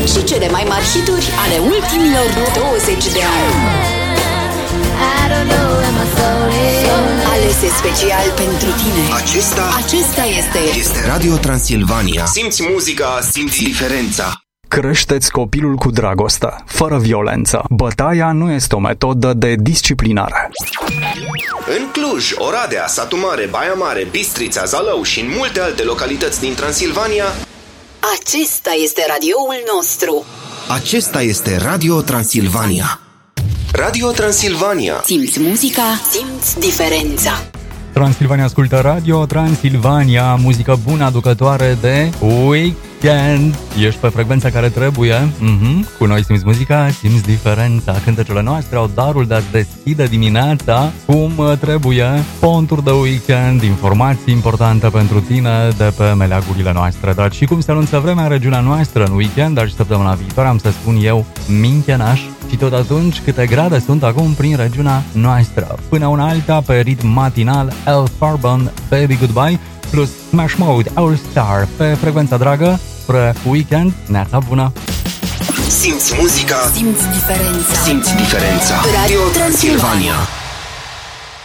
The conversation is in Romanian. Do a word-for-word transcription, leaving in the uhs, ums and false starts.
și cele mai mari hituri ale ultimilor douăzeci de ani. Alese special pentru tine. Acesta, Acesta este este Radio Transilvania. Simți muzica, simți diferența. Creșteți copilul cu dragoste, fără violență. Bătaia nu este o metodă de disciplinare. În Cluj, Oradea, Satu Mare, Baia Mare, Bistrița, Zalău și în multe alte localități din Transilvania, Acesta este radioul nostru. acesta este Radio Transilvania. Radio Transilvania. Simți muzica, simți diferența. Transilvania ascultă Radio Transilvania, muzică bună aducătoare de weekend. Ești pe frecvența care trebuie. Mm-hmm. Cu noi simți muzica, simți diferența. Cântecele noastre au darul de a-ți deschide dimineața cum trebuie. Ponturi de weekend, informații importante pentru tine de pe meleagurile noastre. Dar și cum se anunță vremea în regiunea noastră în weekend, dar și săptămâna viitoare, am să spun eu, minchenaș. Și tot atunci câte grade sunt acum prin regiunea noastră. Până una alta, pe ritm matinal, El Farben, Baby Goodbye, plus Smash Mode, All Star, pe frecvența dragă, spre weekend, neața bună! Simți muzica, Simți diferența. simți diferența. Radio Transilvania.